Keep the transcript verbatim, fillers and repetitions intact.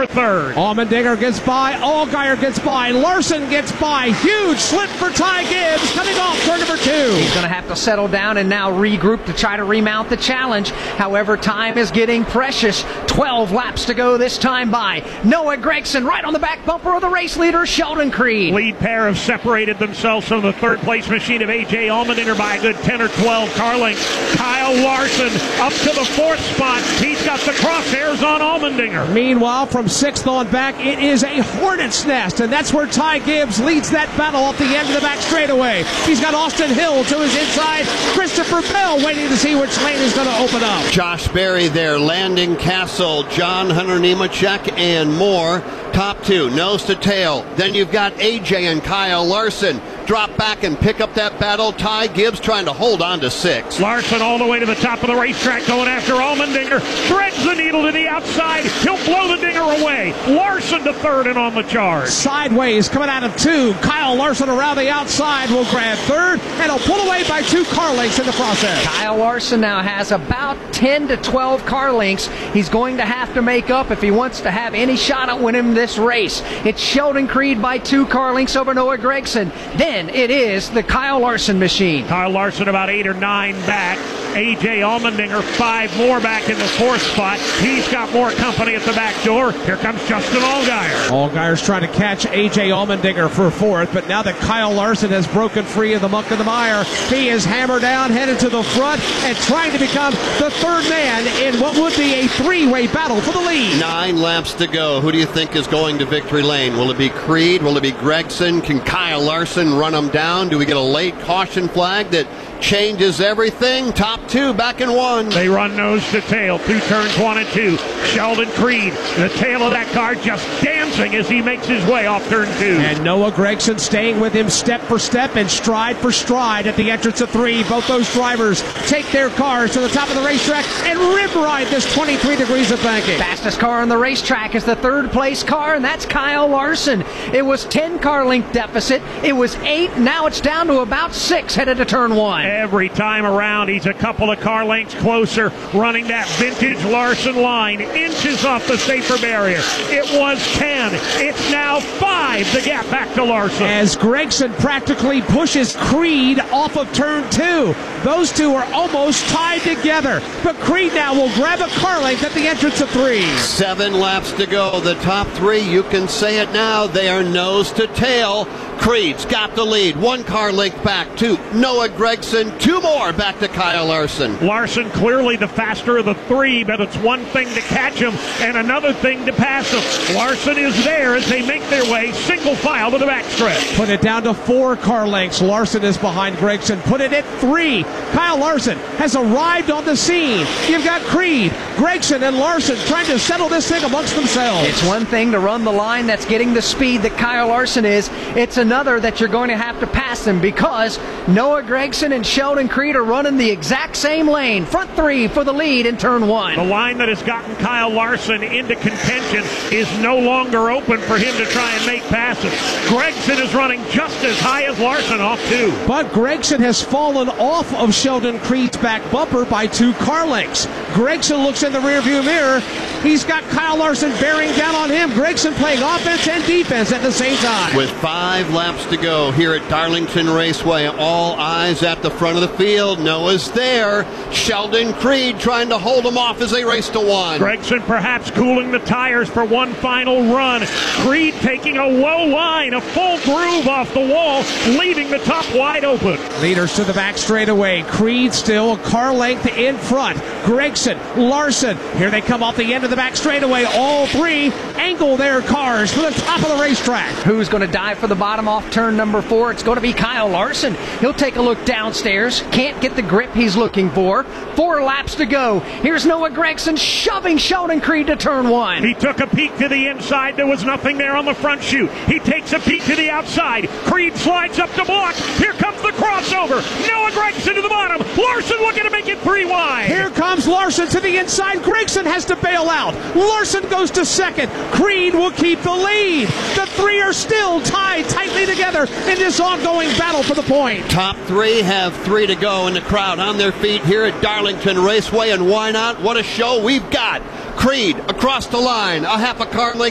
for third. Allmendinger gets by. Allgaier gets by. Larson gets by. Huge slip for Ty Gibbs coming off turn number two. He's going to have to settle down and now regroup to try to remount the challenge. However, time is getting precious. twelve laps to go this time by. Noah Gragson right on the back bumper of the race leader, Sheldon Creed. Lead pair have separated themselves from the third place machine of A J Allmendinger by a good ten or twelve car lengths. Kyle Larson up to the fourth spot. He's got the crosshairs on Allmendinger. Meanwhile, from sixth on back, it is a hornet's nest, and that's where Ty Gibbs leads that battle off the end of the back straightaway. He's got Austin Hill to his inside. Christopher Bell waiting to see which lane is going to open up. Josh Berry there, Landon Castle, John Hunter Nemechek, and more. Top two, nose to tail. Then you've got A J and Kyle Larson. Drop back and pick up that battle. Ty Gibbs trying to hold on to six. Larson all the way to the top of the racetrack going after Allmendinger. Threads the needle to the outside. He'll blow the dinger away. Larson to third and on the charge. Sideways coming out of two. Kyle Larson around the outside will grab third, and he'll pull away by two car lengths in the process. Kyle Larson now has about ten to twelve car lengths he's going to have to make up if he wants to have any shot at winning this race. It's Sheldon Creed by two car lengths over Noah Gragson. Then it is the Kyle Larson machine. Kyle Larson about eight or nine back. A J Allmendinger five more back in the fourth spot. He's got more company at the back door. Here comes Justin Allgaier. Allgaier's trying to catch A J Allmendinger for fourth, but now that Kyle Larson has broken free of the muck and the mire, he is hammered down, headed to the front, and trying to become the third man in what would be a three-way battle for the lead. Nine laps to go. Who do you think is going to victory lane? Will it be Creed? Will it be Gragson? Can Kyle Larson run him down? Do we get a late caution flag that changes everything? Top two back in one. They run nose to tail through turns one and two. Sheldon Creed, the tail of that car just dancing as he makes his way off turn two. And Noah Gragson staying with him step for step and stride for stride at the entrance of three. Both those drivers take their cars to the top of the racetrack and rip ride this twenty-three degrees of banking. Fastest car on the racetrack is the third place car, and that's Kyle Larson. It was ten car length deficit. It was eight. Now it's down to about six headed to turn one. Every time around, he's a couple of car lengths closer, running that vintage Larson line, inches off the safer barrier. It was ten. It's now five, the gap back to Larson. As Gragson practically pushes Creed off of turn two. Those two are almost tied together, but Creed now will grab a car length at the entrance of three. Seven laps to go. The top three, you can say it now, they are nose to tail. Creed's got the lead. One car length back to Noah Gragson. Two more back to Kyle Larson. Larson clearly the faster of the three, but it's one thing to catch him and another thing to pass him. Larson is there as they make their way single file to the backstretch. Put it down to four car lengths. Larson is behind Gragson. Put it at three. Kyle Larson has arrived on the scene. You've got Creed, Gragson, and Larson trying to settle this thing amongst themselves. It's one thing to run the line that's getting the speed that Kyle Larson is. It's another that you're going to have to pass him because Noah Gragson and Sheldon Creed are running the exact same lane. Front three for the lead in turn one. The line that has gotten Kyle Larson into contention is no longer open for him to try and make passes. Gragson is running just as high as Larson off two. But Gragson has fallen off of Sheldon Creed's back bumper by two car lengths. Gragson looks in the rearview mirror. He's got Kyle Larson bearing down on him. Gragson playing offense and defense at the same time. With five laps to go here at Darlington Raceway, all eyes at the front of the field. Noah's there. Sheldon Creed trying to hold him off as they race to one. Gragson perhaps cooling the tires for one final run. Creed taking a low line, a full groove off the wall, leaving the top wide open. Leaders to the back straightaway. Creed still a car length in front. Gragson, Larson, here they come off the end of the back straightaway. All three angle their cars for the top of the racetrack. Who's going to dive for the bottom off turn number four? It's going to be Kyle Larson. He'll take a look downstairs. Can't get the grip he's looking for. Four laps to go. Here's Noah Gragson shoving Sheldon Creed to turn one. He took a peek to the inside. There was nothing there on the front chute. He takes a peek to the outside. Creed slides up to block. Here comes the crossover. Noah Gragson to the bottom. Larson looking to make it three wide. Here comes Larson to the inside. Gragson has to bail out. Larson goes to second. Creed will keep the lead. The three are still tied tightly together in this ongoing battle for the point. Top three have three to go, and the crowd on their feet here at Darlington Raceway, and why not? What a show we've got. Creed across the line, a half a car length